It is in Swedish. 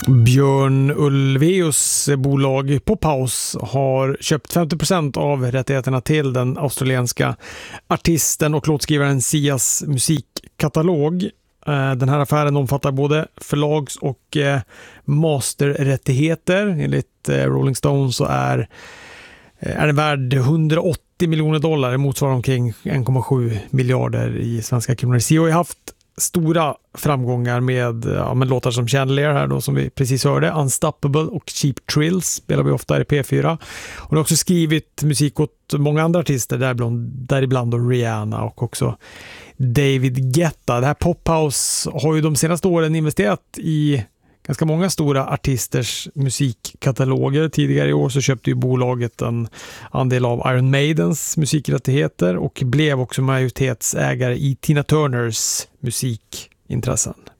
Björn Ulvaeus bolag Pophouse har köpt 50% av rättigheterna till den australienska artisten och låtskrivaren Sias musikkatalog. Den här affären omfattar både förlags- och masterrättigheter. Enligt Rolling Stone så är den värd $180 miljoner. Det motsvarar omkring 1,7 miljarder i svenska kronor. Sia har haft stora framgångar med låtar som Chandelier här då, som vi precis hörde, Unstoppable och Cheap Thrills spelar vi ofta i P4. Hon har också skrivit musik åt många andra artister, däribland då Rihanna och också David Guetta. Det här Pophouse har ju de senaste åren investerat i ganska många stora artisters musikkataloger. Tidigare i år så köpte ju bolaget en andel av Iron Maidens musikrättigheter och blev också majoritetsägare i Tina Turners musikintressen.